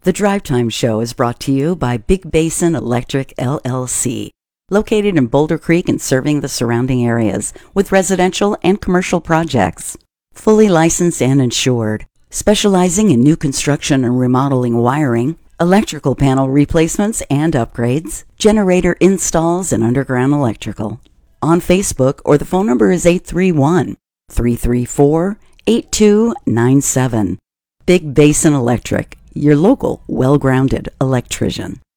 The Drive Time Show is brought to you by Big Basin Electric LLC, located in Boulder Creek and serving the surrounding areas with residential and commercial projects. Fully licensed and insured, specializing in new construction and remodeling wiring, electrical panel replacements and upgrades, generator installs, and underground electrical. On Facebook, or the phone number is 831-334-8297. Big Basin Electric, your local, well-grounded electrician.